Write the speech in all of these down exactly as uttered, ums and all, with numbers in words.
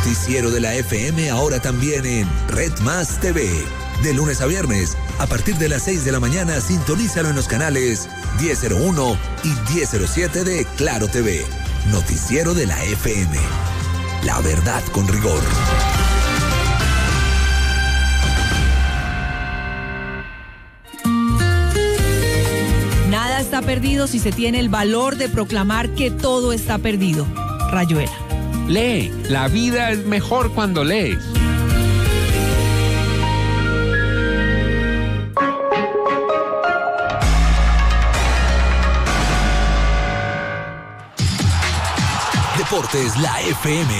Noticiero de la F M ahora también en Red Más T V. De lunes a viernes, a partir de las seis de la mañana, sintonízalo en los canales diez cero uno y diez cero siete de Claro T V. Noticiero de la F M. La verdad con rigor. Nada está perdido si se tiene el valor de proclamar que todo está perdido. Rayuela. Lee, la vida es mejor cuando lees. Deportes, la F M.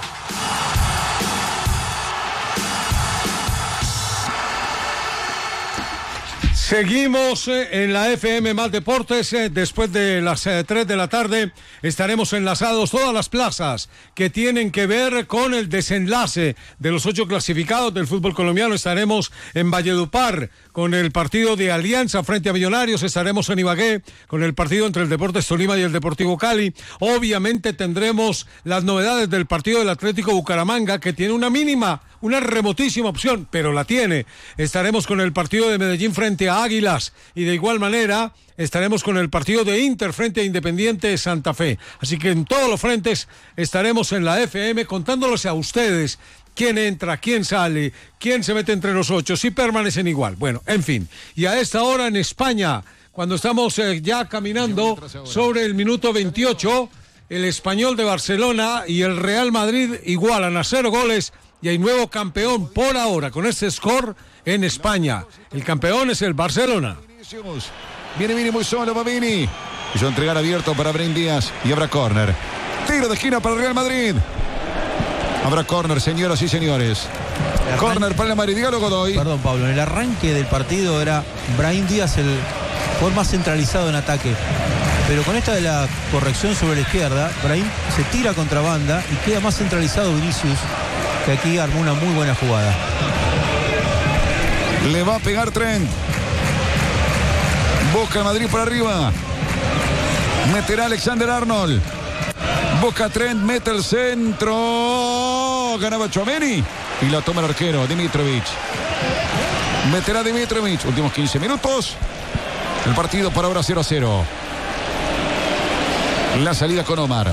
Seguimos en la F M Más Deportes. Después de las tres de la tarde estaremos enlazados todas las plazas que tienen que ver con el desenlace de los ocho clasificados del fútbol colombiano. Estaremos en Valledupar con el partido de Alianza frente a Millonarios. Estaremos en Ibagué con el partido entre el Deportes Tolima y el Deportivo Cali. Obviamente tendremos las novedades del partido del Atlético Bucaramanga, que tiene una mínima, una remotísima opción, pero la tiene. Estaremos con el partido de Medellín frente a Águilas y de igual manera estaremos con el partido de Inter frente a Independiente Santa Fe. Así que en todos los frentes estaremos en la F M contándoles a ustedes quién entra, quién sale, quién se mete entre los ocho, si permanecen igual. Bueno, en fin. Y a esta hora en España, cuando estamos eh, ya caminando sobre el minuto veintiocho, el Español de Barcelona y el Real Madrid igualan a cero goles y hay nuevo campeón por ahora con este score en España. El campeón es el Barcelona. Viene Vini muy solo, va Vini. Quiso entregar abierto para Brahim Díaz y habrá córner. Tiro de esquina para el Real Madrid. Habrá córner, señoras y señores. Córner para el Madrid. Dígalo, Godoy. Perdón, Pablo. En el arranque del partido era Brahim Díaz el jugador más centralizado en ataque. Pero con esta de la corrección sobre la izquierda, Brahim se tira contra banda y queda más centralizado Vinicius, que aquí armó una muy buena jugada. Le va a pegar Trent. Busca el Madrid por arriba. Meterá Alexander Arnold. Busca Trent, mete el centro. Ganaba Tchouaméni. Y la toma el arquero, Dimitrovic. Meterá Dimitrovic. Últimos quince minutos. El partido por ahora cero a cero. La salida con Omar.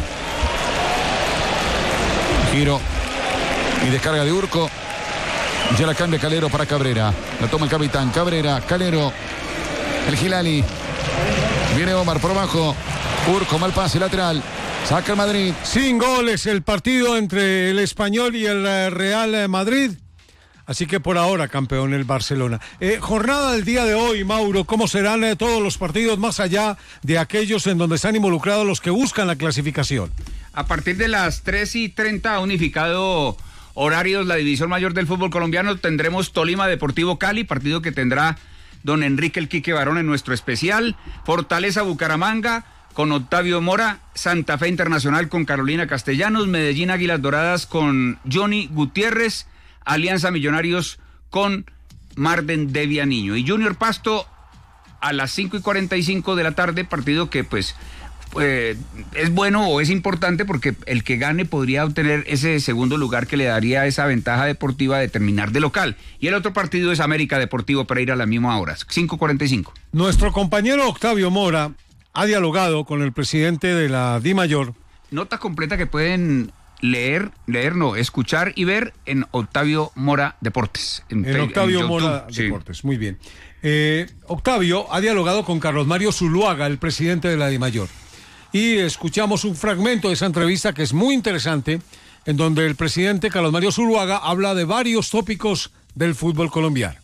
Giro. Y descarga de Urco. Ya la cambia Calero para Cabrera. La toma el capitán. Cabrera, Calero. El Gilali. Viene Omar por abajo. Urco, mal pase lateral. Saca el Madrid. Sin goles el partido entre el Español y el Real Madrid. Así que por ahora campeón el Barcelona. Eh, jornada del día de hoy, Mauro. ¿Cómo serán eh, todos los partidos más allá de aquellos en donde están involucrados los que buscan la clasificación? A partir de las tres y treinta ha unificado horarios la división mayor del fútbol colombiano. Tendremos Tolima Deportivo Cali, partido que tendrá don Enrique El Quique Barón en nuestro especial. Fortaleza Bucaramanga con Octavio Mora. Santa Fe Internacional con Carolina Castellanos. Medellín Águilas Doradas con Johnny Gutiérrez. Alianza Millonarios con Marden Devia Niño. Y Junior Pasto a las cinco y cuarenta y cinco de la tarde, partido que pues eh, es bueno o es importante porque el que gane podría obtener ese segundo lugar que le daría esa ventaja deportiva de terminar de local. Y el otro partido es América Deportivo Pereira a la misma hora, cinco y cuarenta y cinco. Nuestro compañero Octavio Mora ha dialogado con el presidente de la DIMAYOR. Nota completa que pueden leer, leer no, escuchar y ver en Octavio Mora Deportes. En, en Octavio en Mora sí. Deportes, muy bien. Eh, Octavio ha dialogado con Carlos Mario Zuluaga, el presidente de la DIMAYOR. Y escuchamos un fragmento de esa entrevista que es muy interesante, en donde el presidente Carlos Mario Zuluaga habla de varios tópicos del fútbol colombiano.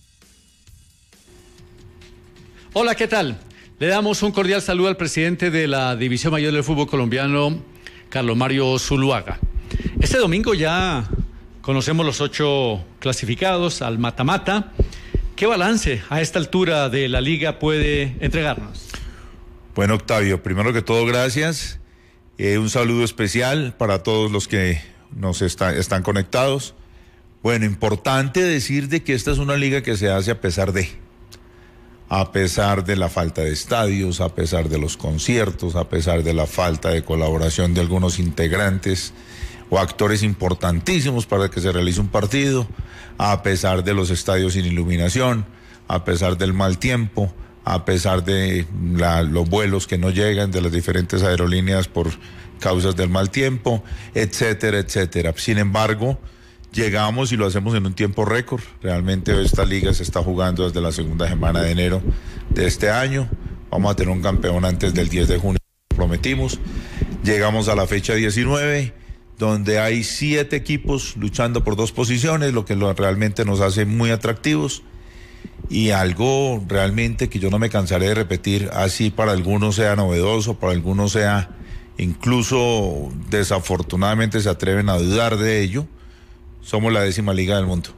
Hola, ¿qué tal? Le damos un cordial saludo al presidente de la División Mayor del Fútbol Colombiano, Carlos Mario Zuluaga. Este domingo ya conocemos los ocho clasificados al mata-mata. ¿Qué balance a esta altura de la liga puede entregarnos? Bueno, Octavio, primero que todo, gracias. Eh, un saludo especial para todos los que nos está, están conectados. Bueno, importante decir de que esta es una liga que se hace a pesar de... a pesar de la falta de estadios, a pesar de los conciertos, a pesar de la falta de colaboración de algunos integrantes. o actores importantísimos para que se realice un partido, a pesar de los estadios sin iluminación, a pesar del mal tiempo, a pesar de la, los vuelos que no llegan de las diferentes aerolíneas por causas del mal tiempo, etcétera, etcétera. Sin embargo, llegamos y lo hacemos en un tiempo récord. Realmente esta liga se está jugando desde la segunda semana de enero de este año. Vamos a tener un campeón antes del diez de junio, prometimos. Llegamos a la fecha diecinueve, donde hay siete equipos luchando por dos posiciones, lo que lo, realmente nos hace muy atractivos. Y algo realmente que yo no me cansaré de repetir, así para algunos sea novedoso, para algunos sea incluso desafortunadamente se atreven a dudar de ello, somos la décima liga del mundo.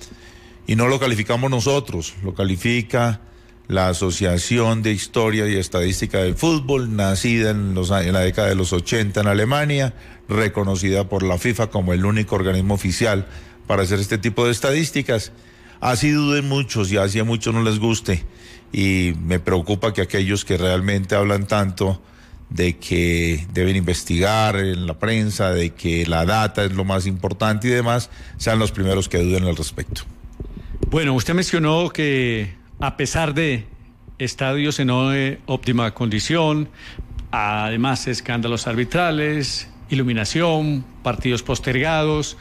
Y no lo calificamos nosotros, lo califica la Asociación de Historia y Estadística del Fútbol, nacida en, los, en la década de los ochenta en Alemania, reconocida por la FIFA como el único organismo oficial para hacer este tipo de estadísticas. Así duden muchos y así a muchos no les guste, y me preocupa que aquellos que realmente hablan tanto de que deben investigar en la prensa, de que la data es lo más importante y demás, sean los primeros que duden al respecto. Bueno, usted mencionó que a pesar de estadios en no óptima condición, además escándalos arbitrales, iluminación, partidos postergados,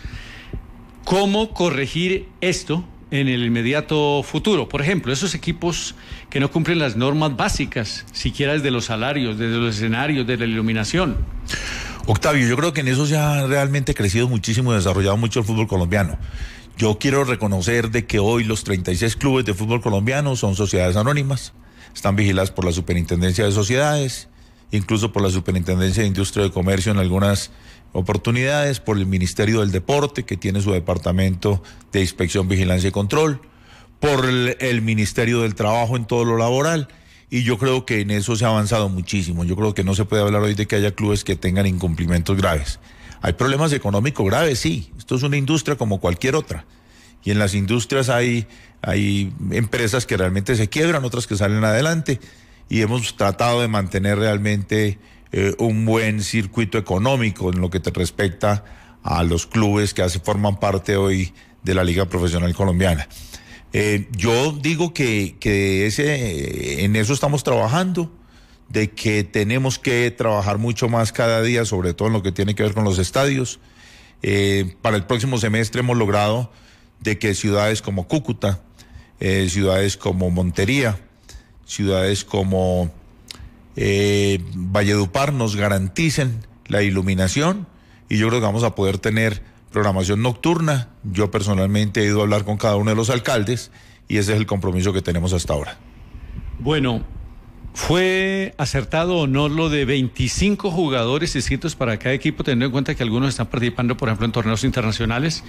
¿cómo corregir esto en el inmediato futuro? Por ejemplo, esos equipos que no cumplen las normas básicas, siquiera desde los salarios, desde los escenarios, desde la iluminación. Octavio, yo creo que en eso se ha realmente crecido muchísimo y desarrollado mucho el fútbol colombiano. Yo quiero reconocer de que hoy los treinta y seis clubes de fútbol colombiano son sociedades anónimas, están vigiladas por la Superintendencia de Sociedades, incluso por la Superintendencia de Industria y Comercio en algunas oportunidades, por el Ministerio del Deporte, que tiene su departamento de inspección, vigilancia y control, por el, el Ministerio del Trabajo en todo lo laboral, y yo creo que en eso se ha avanzado muchísimo. Yo creo que no se puede hablar hoy de que haya clubes que tengan incumplimientos graves. Hay problemas económicos graves, sí, esto es una industria como cualquier otra, y en las industrias hay, hay empresas que realmente se quiebran, otras que salen adelante, y hemos tratado de mantener realmente Eh, un buen circuito económico en lo que te respecta a los clubes que hace, forman parte hoy de la Liga Profesional Colombiana. Eh, yo digo que, que ese, en eso estamos trabajando, de que tenemos que trabajar mucho más cada día, sobre todo en lo que tiene que ver con los estadios. Eh, para el próximo semestre hemos logrado de que ciudades como Cúcuta, eh, ciudades como Montería, ciudades como Eh, Valledupar nos garanticen la iluminación, y yo creo que vamos a poder tener programación nocturna. Yo personalmente he ido a hablar con cada uno de los alcaldes y ese es el compromiso que tenemos hasta ahora. Bueno, ¿fue acertado o no lo de veinticinco jugadores inscritos para cada equipo, teniendo en cuenta que algunos están participando, por ejemplo, en torneos internacionales?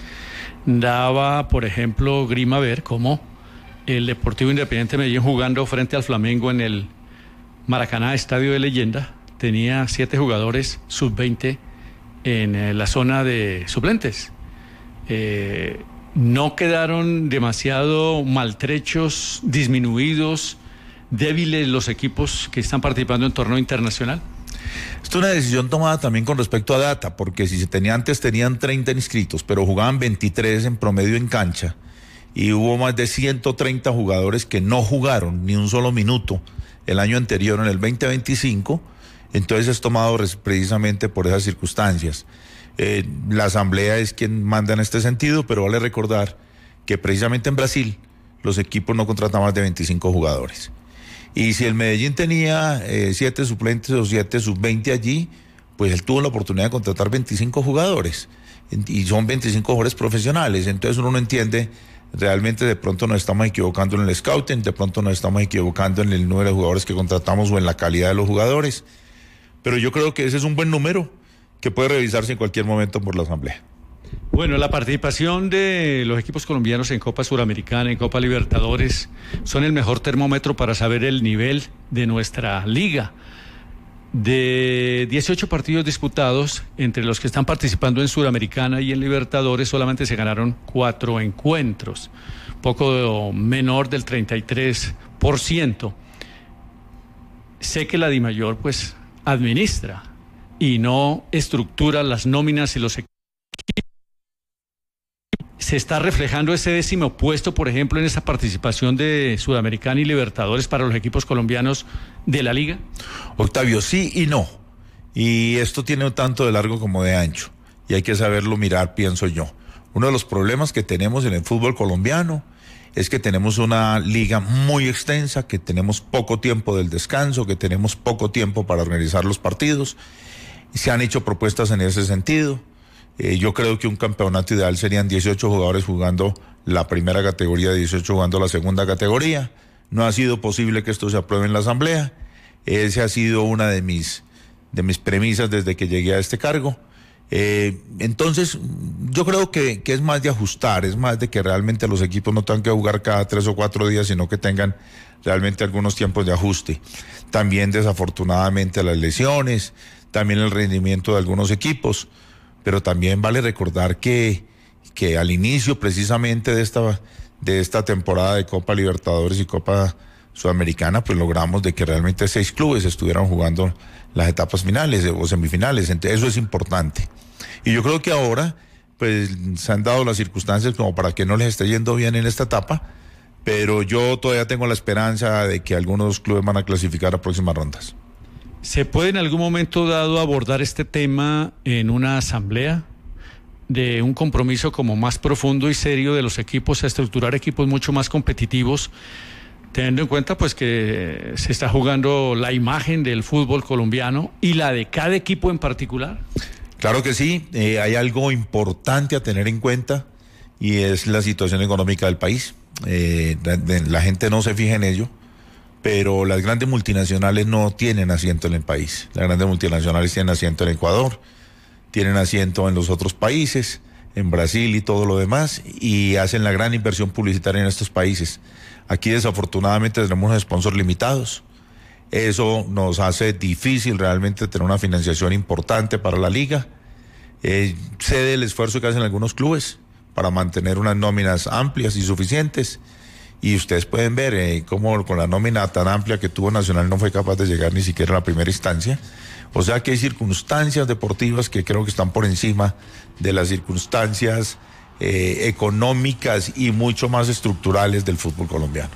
Daba, por ejemplo, grima ver cómo el Deportivo Independiente Medellín, jugando frente al Flamengo en el Maracaná, estadio de leyenda, tenía siete jugadores sub veinte en eh, la zona de suplentes. Eh, ¿No quedaron demasiado maltrechos, disminuidos, débiles los equipos que están participando en torneo internacional? Esto es una decisión tomada también con respecto a data, porque si se tenía antes tenían treinta inscritos, pero jugaban veintitrés en promedio en cancha, y hubo más de ciento treinta jugadores que no jugaron ni un solo minuto el año anterior, en el veinte veinticinco, entonces es tomado precisamente por esas circunstancias. Eh, la Asamblea es quien manda en este sentido, pero vale recordar que precisamente en Brasil los equipos no contratan más de veinticinco jugadores. Y si el Medellín tenía eh, siete suplentes o siete sub veinte allí, pues él tuvo la oportunidad de contratar veinticinco jugadores, y son veinticinco jugadores profesionales. Entonces uno no entiende. Realmente de pronto nos estamos equivocando en el scouting, de pronto nos estamos equivocando en el número de jugadores que contratamos o en la calidad de los jugadores. Pero yo creo que ese es un buen número que puede revisarse en cualquier momento por la Asamblea. Bueno, la participación de los equipos colombianos en Copa Suramericana, en Copa Libertadores, son el mejor termómetro para saber el nivel de nuestra liga. De dieciocho partidos disputados, entre los que están participando en Suramericana y en Libertadores, solamente se ganaron cuatro encuentros, poco menor del treinta y tres por ciento. Sé que la DIMAYOR pues administra y no estructura las nóminas y los equipos ¿se está reflejando ese décimo puesto, por ejemplo, en esa participación de Sudamericana y Libertadores para los equipos colombianos de la liga? Octavio, sí y no. Y esto tiene tanto de largo como de ancho. Y hay que saberlo mirar, pienso yo. Uno de los problemas que tenemos en el fútbol colombiano es que tenemos una liga muy extensa, que tenemos poco tiempo del descanso, que tenemos poco tiempo para organizar los partidos. Se han hecho propuestas en ese sentido. Eh, yo creo que un campeonato ideal serían dieciocho jugadores jugando la primera categoría, dieciocho jugando la segunda categoría. No ha sido posible que esto se apruebe en la Asamblea. Esa ha sido una de mis, de mis premisas desde que llegué a este cargo. Eh, entonces, yo creo que, que es más de ajustar, es más de que realmente los equipos no tengan que jugar cada tres o cuatro días, sino que tengan realmente algunos tiempos de ajuste. También, desafortunadamente, las lesiones, también el rendimiento de algunos equipos, pero también vale recordar que, que al inicio precisamente de esta, de esta temporada de Copa Libertadores y Copa Sudamericana, pues logramos de que realmente seis clubes estuvieran jugando las etapas finales o semifinales. Entonces, eso es importante. Y yo creo que ahora, pues, se han dado las circunstancias como para que no les esté yendo bien en esta etapa, pero yo todavía tengo la esperanza de que algunos clubes van a clasificar a próximas rondas. ¿Se puede en algún momento dado abordar este tema en una asamblea de un compromiso como más profundo y serio de los equipos a estructurar equipos mucho más competitivos, teniendo en cuenta pues que se está jugando la imagen del fútbol colombiano y la de cada equipo en particular? Claro que sí, eh, hay algo importante a tener en cuenta y es la situación económica del país. Eh, la, de, la gente no se fija en ello, pero las grandes multinacionales no tienen asiento en el país. Las grandes multinacionales tienen asiento en Ecuador, tienen asiento en los otros países, en Brasil y todo lo demás, y hacen la gran inversión publicitaria en estos países. Aquí desafortunadamente tenemos unos sponsors limitados. Eso nos hace difícil realmente tener una financiación importante para la liga. Eh, sé del esfuerzo que hacen algunos clubes para mantener unas nóminas amplias y suficientes. Y ustedes pueden ver eh, cómo con la nómina tan amplia que tuvo Nacional no fue capaz de llegar ni siquiera a la primera instancia. O sea que hay circunstancias deportivas que creo que están por encima de las circunstancias eh, económicas y mucho más estructurales del fútbol colombiano.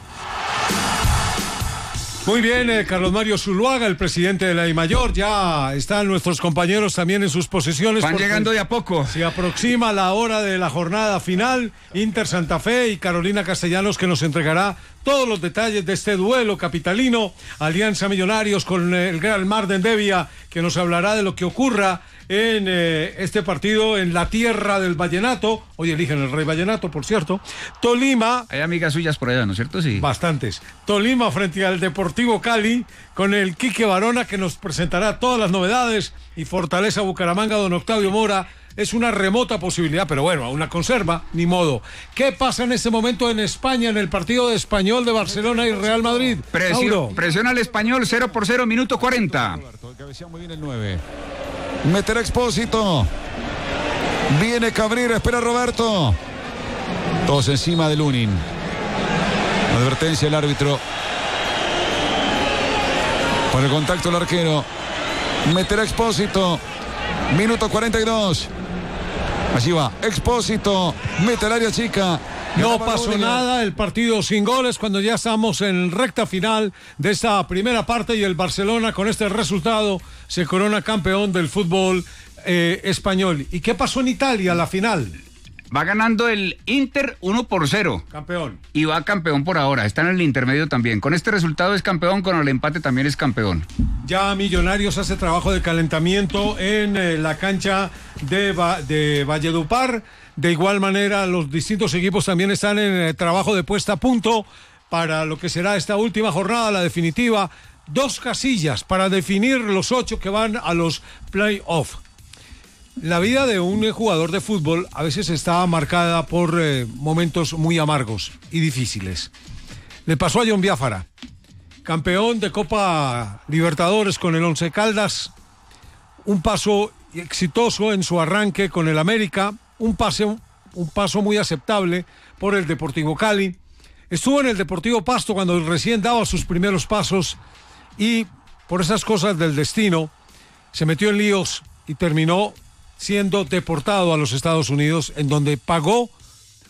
Muy bien, eh, Carlos Mario Zuluaga, el presidente de la DIMAYOR. Ya están nuestros compañeros también en sus posiciones. Van llegando de a poco. Se aproxima la hora de la jornada final. Inter Santa Fe y Carolina Castellanos, que nos entregará todos los detalles de este duelo capitalino. Alianza Millonarios con el Gran Mar de Endevia, que nos hablará de lo que ocurra en eh, este partido en la tierra del vallenato. Hoy eligen el Rey Vallenato, por cierto. Tolima. Hay amigas suyas por allá, ¿no es cierto? Sí. Bastantes. Tolima frente al Deportivo Cali con el Quique Barona, que nos presentará todas las novedades. Y Fortaleza Bucaramanga, don Octavio Mora. Es una remota posibilidad, pero bueno, a una conserva, ni modo. ¿Qué pasa en este momento en España, en el partido de Español de Barcelona y Real Madrid? Presión, presiona al Español, cero por cero, minuto cuarenta. Muy bien el nueve. Meterá Expósito. Viene Cabrera, espera Roberto. Todos encima de Lunin. Advertencia del árbitro. Por el contacto del arquero. Meterá Expósito. Minuto cuarenta y dos. Allí va, Expósito, mete el área chica. No pasó nada, el partido sin goles cuando ya estamos en recta final de esta primera parte y el Barcelona con este resultado se corona campeón del fútbol eh, español. ¿Y qué pasó en Italia, la final? Va ganando el Inter uno por cero. Campeón. Y va campeón por ahora, está en el intermedio también. Con este resultado es campeón, con el empate también es campeón. Ya Millonarios hace trabajo de calentamiento en eh, la cancha de, Va- de Valledupar. De igual manera, los distintos equipos también están en eh, trabajo de puesta a punto para lo que será esta última jornada, la definitiva. Dos casillas para definir los ocho que van a los play-off. La vida de un jugador de fútbol a veces está marcada por eh, momentos muy amargos y difíciles. Le pasó a John Biafara, campeón de Copa Libertadores con el Once Caldas, un paso exitoso en su arranque con el América, un, pase, un paso muy aceptable por el Deportivo Cali. Estuvo en el Deportivo Pasto cuando recién daba sus primeros pasos y por esas cosas del destino se metió en líos y terminó siendo deportado a los Estados Unidos, en donde pagó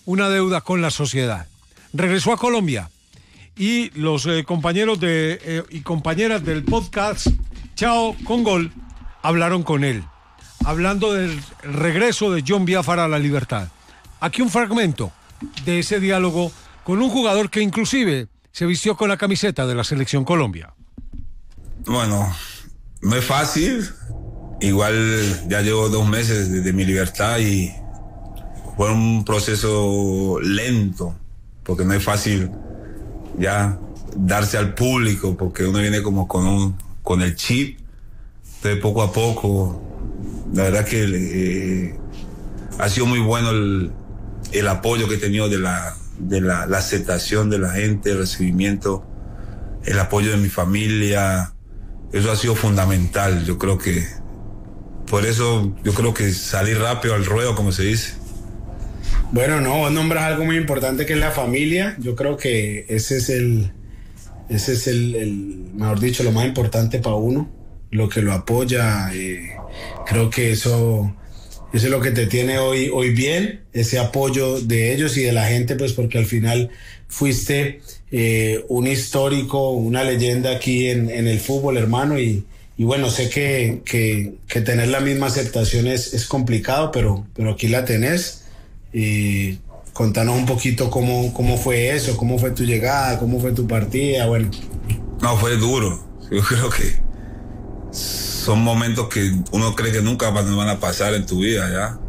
una deuda con la sociedad. Regresó a Colombia y los eh, compañeros de, eh, y compañeras del podcast Chao con Gol hablaron con él, hablando del regreso de John Biafara a la libertad. Aquí un fragmento de ese diálogo con un jugador que inclusive se vistió con la camiseta de la Selección Colombia. Bueno, no es fácil. Igual ya llevo dos meses desde mi libertad y fue un proceso lento, porque no es fácil ya darse al público, porque uno viene como con un con el chip. Entonces poco a poco, la verdad que eh, ha sido muy bueno el, el apoyo que he tenido de la de la, la aceptación de la gente, el recibimiento, el apoyo de mi familia. Eso ha sido fundamental. Yo creo que por eso yo creo que salí rápido al ruedo, como se dice. Bueno, no, vos nombras algo muy importante que es la familia. Yo creo que ese es el, ese es el, el mejor dicho, lo más importante para uno, lo que lo apoya. Eh, creo que eso, eso es lo que te tiene hoy, hoy bien, ese apoyo de ellos y de la gente, pues porque al final fuiste eh, un histórico, una leyenda aquí en, en el fútbol, hermano, y, y bueno, sé que, que, que tener la misma aceptación es, es complicado, pero, pero aquí la tenés. Y contanos un poquito cómo, cómo fue eso, cómo fue tu llegada, cómo fue tu partida, bueno. No, fue duro. Yo creo que son momentos que uno cree que nunca van a pasar en tu vida, ¿ya?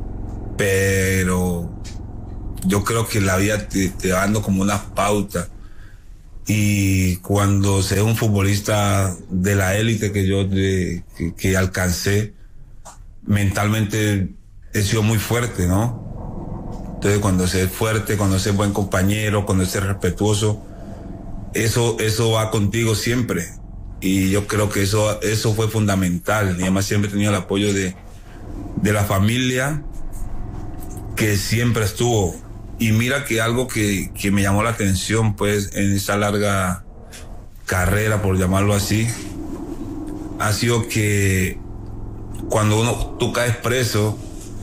Pero yo creo que la vida te, te va dando como una pauta. Y cuando se es un futbolista de la élite que yo de, que, que alcancé, mentalmente he sido muy fuerte, ¿no? Entonces cuando se es fuerte, cuando se es buen compañero, cuando se es respetuoso, eso, eso va contigo siempre. Y yo creo que eso, eso fue fundamental. Y además siempre he tenido el apoyo de, de la familia, que siempre estuvo. Y mira que algo que, que me llamó la atención, pues, en esa larga carrera, por llamarlo así, ha sido que cuando uno, tú caes preso,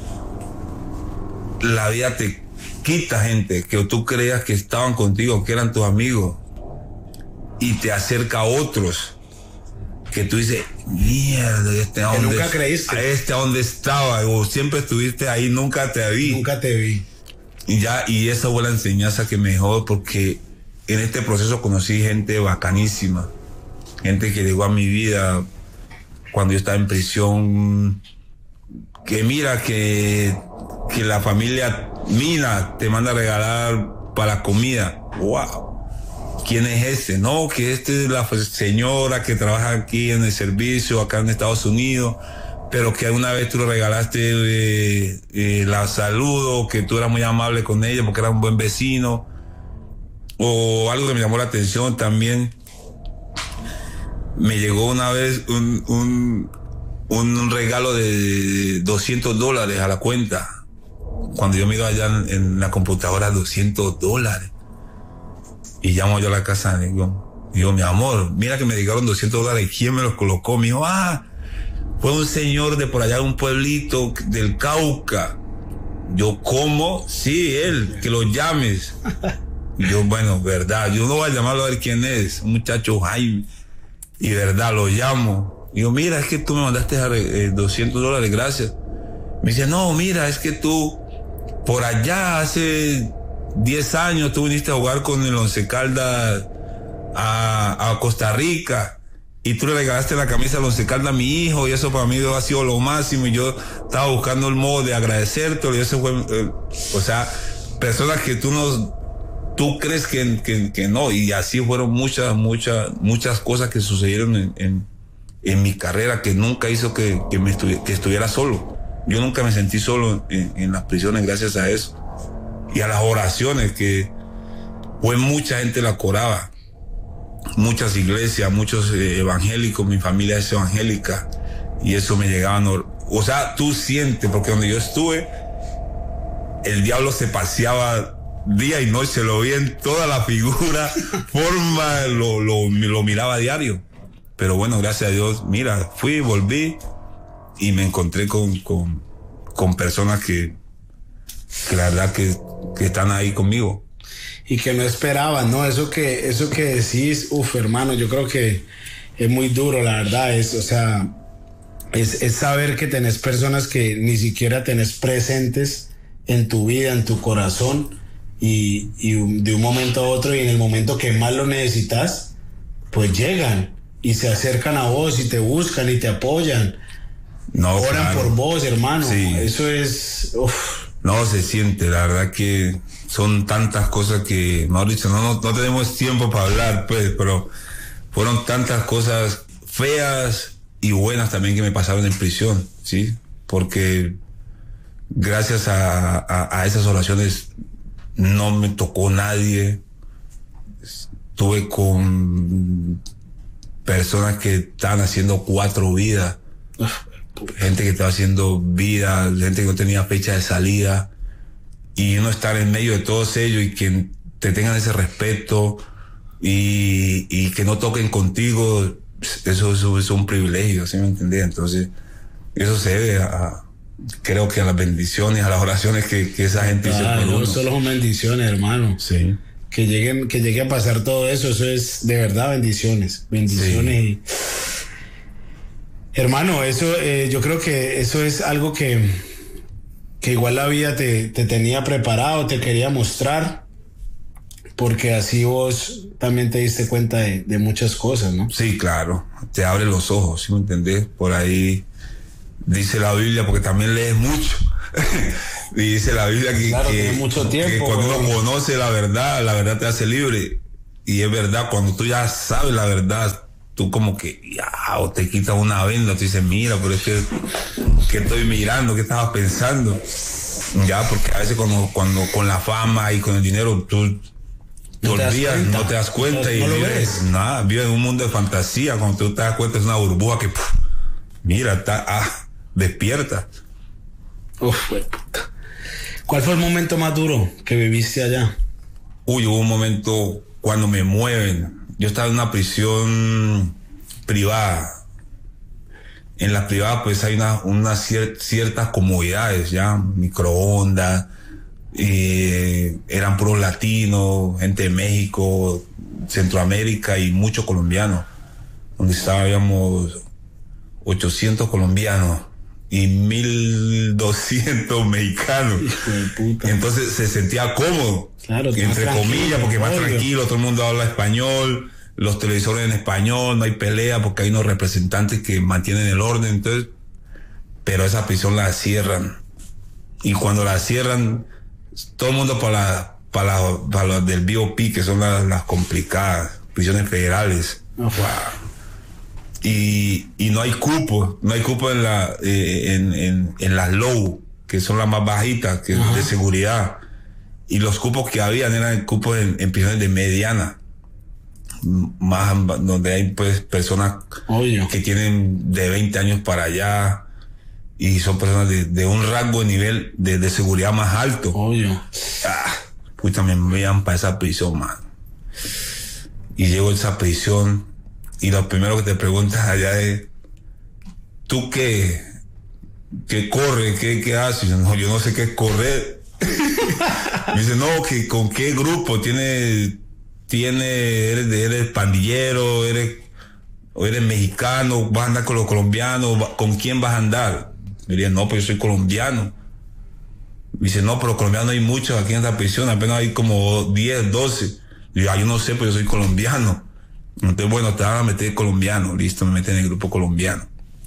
la vida te quita gente que tú creías que estaban contigo, que eran tus amigos, y te acerca a otros que tú dices, mierda, este a dónde, nunca creíste. A este a dónde estaba, o siempre estuviste ahí, nunca te vi. Nunca te vi. Y ya, y esa fue la enseñanza que me dejó, porque en este proceso conocí gente bacanísima, gente que llegó a mi vida cuando yo estaba en prisión, que mira que, que la familia Mina te manda a regalar para comida. ¡Wow! ¿Quién es ese? No, que este es la señora que trabaja aquí en el servicio, acá en Estados Unidos, pero que alguna vez tú le regalaste eh, eh, la saludo, que tú eras muy amable con ella porque era un buen vecino. O algo que me llamó la atención también, me llegó una vez un, un, un regalo de doscientos dólares a la cuenta. Cuando yo miro allá en, en la computadora, doscientos dólares. Y llamo yo a la casa, digo, digo, mi amor, mira que me llegaron doscientos dólares, ¿quién me los colocó? Me dijo, ah, fue un señor de por allá de un pueblito del Cauca. Yo, ¿cómo? Sí, él, que lo llames. Y yo, bueno, verdad, yo no voy a llamarlo a ver quién es, un muchacho Jaime. Y verdad, lo llamo. Digo, mira, es que tú me mandaste eh, doscientos dólares, gracias. Me dice, no, mira, es que tú, por allá hace diez años, tú viniste a jugar con el Once Caldas a, a Costa Rica. Y tú le regalaste la camisa al Once Caldas a mi hijo, y eso para mí ha sido lo máximo, y yo estaba buscando el modo de agradecerte, y eso fue, eh, o sea, personas que tú no, tú crees que, que, que no, y así fueron muchas, muchas, muchas cosas que sucedieron en, en, en mi carrera, que nunca hizo que, que, me estuviera, que estuviera solo. Yo nunca me sentí solo en, en las prisiones gracias a eso. Y a las oraciones, que fue mucha gente la coraba. Muchas iglesias, muchos eh, evangélicos, mi familia es evangélica, y eso me llegaba, no, o sea, tú sientes, porque donde yo estuve, el diablo se paseaba día y noche, lo vi en toda la figura, forma, lo, lo, lo miraba a diario, pero bueno, gracias a Dios, mira, fui, volví, y me encontré con, con, con personas que, que la verdad que, que están ahí conmigo. Y que no esperaban, ¿no? Eso que, eso que decís, uff, hermano, yo creo que es muy duro, la verdad, es, o sea, es, es saber que tenés personas que ni siquiera tenés presentes en tu vida, en tu corazón, y, y de un momento a otro, y en el momento que más lo necesitas, pues llegan y se acercan a vos y te buscan y te apoyan. No, oran claro. por vos, hermano. Sí. Eso es, uff. No, se siente, la verdad que son tantas cosas que, Mauricio, no, no, no tenemos tiempo para hablar, pues, pero fueron tantas cosas feas y buenas también que me pasaron en prisión, ¿sí? Porque gracias a, a, a esas oraciones no me tocó nadie. Estuve con personas que estaban haciendo cuatro vidas. Gente que estaba haciendo vida, gente que no tenía fecha de salida, y uno estar en medio de todos ellos y que te tengan ese respeto y, y que no toquen contigo, eso, eso es un privilegio, ¿sí me entendés? Entonces, eso se debe a, creo que a las bendiciones, a las oraciones que, que esa gente hizo por uno. No solo son bendiciones, hermano. Sí. Que lleguen, que llegue a pasar todo eso, eso es de verdad bendiciones, bendiciones. Sí. Y hermano, eso, eh, yo creo que eso es algo que, que igual la vida te, te tenía preparado, te quería mostrar, porque así vos también te diste cuenta de, de muchas cosas, ¿no? Sí, claro, te abre los ojos, ¿sí me entendés? Por ahí dice la Biblia, porque también lees mucho, y dice la Biblia que, claro, que, mucho tiempo, que cuando bro. uno conoce la verdad, la verdad te hace libre, y es verdad, cuando tú ya sabes la verdad, tú como que ya, o te quitas una venda, tú dices, mira, pero es que, ¿qué estoy mirando? ¿Qué estaba pensando? Ya, porque a veces cuando, cuando con la fama y con el dinero tú te no olvidas, te no te das cuenta, no, y no lo vives, ves. nada, vives en un mundo de fantasía. Cuando tú te das cuenta es una burbuja que, puf, mira, está, ah, despierta. Uf, puta. ¿Cuál fue el momento más duro que viviste allá? Uy, hubo un momento cuando me mueven. Yo estaba en una prisión privada. En la privada pues hay una, una cier- ciertas comodidades, ya, microondas, eh, eran puros latinos, gente de México, Centroamérica y muchos colombianos, donde estábamos ochocientos colombianos y mil doscientos mexicanos. Hijo de puta. Entonces se sentía cómodo, claro, entre comillas, porque más obvio. tranquilo, todo el mundo habla español, los televisores en español, no hay pelea porque hay unos representantes que mantienen el orden. Entonces, pero esa prisión la cierran, y cuando la cierran todo el mundo para la, para la, para las del B O P, que son las, las complicadas, prisiones federales. Oh. Wow. Y, y no hay cupo, no hay cupo en la eh, en, en, en las low, que son las más bajitas, que Ajá. de seguridad. Y los cupos que habían eran cupos en, en prisiones de mediana, más donde hay pues personas Obvio. que tienen de veinte años para allá, y son personas de, de un rango de nivel de, de seguridad más alto. Obvio. Ah, puta, me envían para esa prisión, man. Y llego a esa prisión, y lo primero que te preguntas allá es, ¿tú qué? ¿Qué corre? ¿Qué, qué haces? No, yo no sé qué es correr. Me dice, no, que con qué grupo tiene, tiene, eres, de- eres pandillero, eres, o eres mexicano, vas a andar con los colombianos, va- ¿con quién vas a andar? Me diría, no, pues yo soy colombiano. Me dice, no, pero colombianos hay muchos aquí en esta prisión, apenas hay como diez, doce. Y yo, ah, yo no sé, pues yo soy colombiano. Entonces, bueno, te van a meter colombiano, listo, me meten en el grupo colombiano.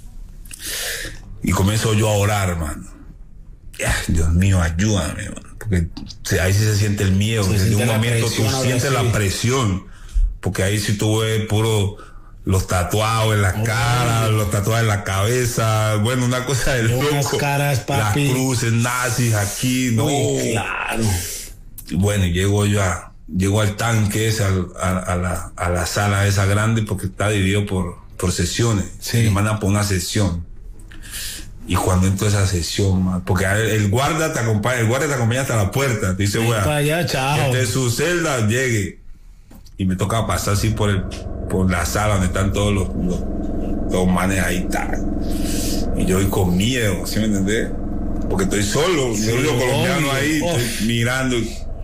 Y comienzo yo a orar, hermano. Ah, Dios mío, ayúdame, hermano. Porque se- ahí sí se siente el miedo. Se Desde siente un la momento presión, tú ahora sientes sí. la presión. Porque ahí sí tú ves puro los tatuados en la Oh. cara, los tatuados en la cabeza. Bueno, una cosa de loco. Unas caras, papi. Las cruces nazis aquí, no. Uy, claro. Bueno, y llego yo a, llego al tanque ese, al- a, a la, a la sala esa grande, porque está dividido por, por sesiones. Sí. Me mandan por una sesión. Y cuando entro a esa sesión, man, porque el, el guarda te acompaña, el guardia te acompaña hasta la puerta, te dice, Ven weá, para allá, chao. este es su celda, llegue. Y me toca pasar así por el, por la sala donde están todos los, los, los manes ahí, tal. Y yo voy con miedo, ¿sí me entendés? Porque estoy solo, Sí, soy el único colombiano obvio. ahí, Oh. estoy mirando.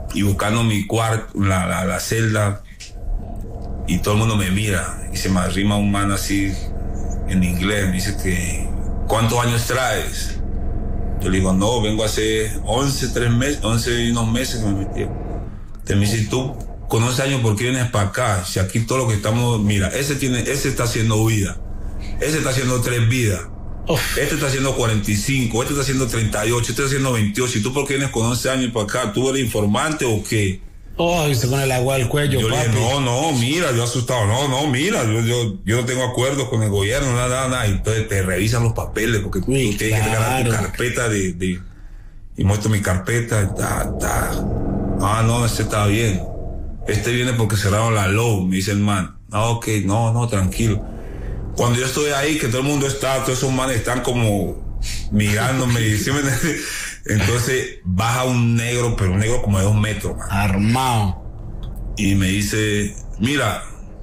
y buscando mi cuarto, la, la, la celda, y todo el mundo me mira y se me arrima un man así en inglés, me dice que ¿cuántos años traes? Yo le digo, no, vengo hace once, tres meses, once y unos meses que me metí. Te me dice, tú con once años, ¿por qué vienes para acá? Si aquí todo lo que estamos, mira, ese tiene, ese está haciendo vida, ese está haciendo tres vidas, Uf. este está haciendo cuarenta y cinco, este está haciendo treinta y ocho, este está haciendo veintiocho, ¿y tú por qué vienes con once años para acá? ¿Tú eres informante o qué? Oh, viste con el agua al cuello, yo papi. Le dije, no, no, mira, yo asustado, no, no, mira, yo, yo, yo no tengo acuerdos con el gobierno, nada, nada, nada. Y entonces te revisan los papeles, porque Uy, tú tienes claro. que tener tu carpeta de, de, y muestro mi carpeta, ta, ta. Ah, no, este está bien. Este viene porque cerraron la Low, me dice el man. Ah, ok, no, no, tranquilo. Cuando yo estoy ahí, que todo el mundo está, todos esos manes están como mirándome, ¿sí me entiendes? Entonces baja un negro, pero un negro como de dos metros, man. Armado. Y me dice, mira.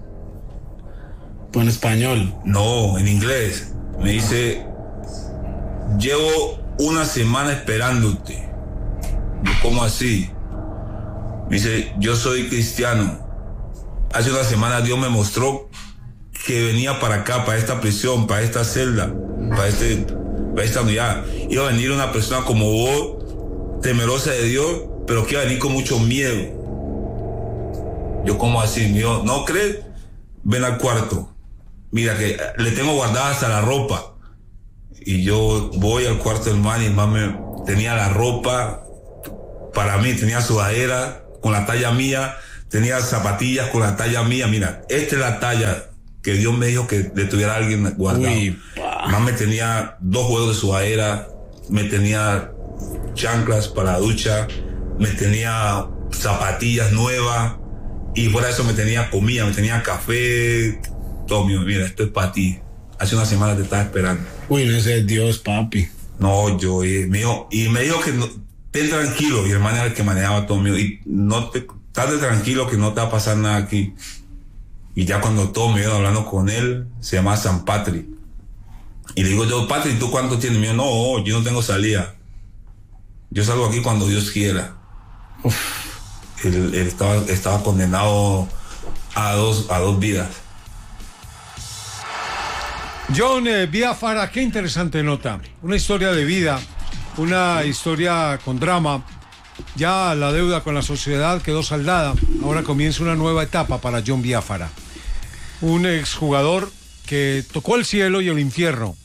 ¿En español? No, en inglés. Me dice, llevo una semana esperándote. Yo, ¿cómo así? Me dice, yo soy cristiano. Hace una semana Dios me mostró que venía para acá, para esta prisión, para esta celda, para este... para esta unidad, iba a venir una persona como vos, temerosa de Dios, pero que iba a venir con mucho miedo. Yo, ¿cómo así? Me dijo, ¿no crees? Ven al cuarto. Mira que le tengo guardada hasta la ropa. Y yo voy al cuarto del man y el man me tenía la ropa para mí, tenía sudadera con la talla mía, tenía zapatillas con la talla mía. Mira, esta es la talla que Dios me dijo que le tuviera a alguien guardado. Uy, más me tenía dos juegos de sudadera, me tenía chanclas para la ducha, me tenía zapatillas nuevas, y fuera de eso me tenía comida, me tenía café, todo mío. Mira, esto es para ti. Hace una semana te estaba esperando. Uy, no ese es Dios, papi. No, yo, y me dijo, y me dijo que no, ten tranquilo, y el man era el que manejaba todo mío, y no te, estate tranquilo que no te va a pasar nada aquí. Y ya cuando todo me iban hablando con él, se llama San Patri. Y le digo yo, Patri, ¿tú cuánto tienes? Me dijo, no, yo no tengo salida. Yo salgo aquí cuando Dios quiera. Uf. Él, él estaba, estaba condenado a dos, a dos vidas. John eh, Biafara, qué interesante nota. Una historia de vida, una historia con drama. Ya la deuda con la sociedad quedó saldada. Ahora comienza una nueva etapa para John Biafara. Un exjugador que tocó el cielo y el infierno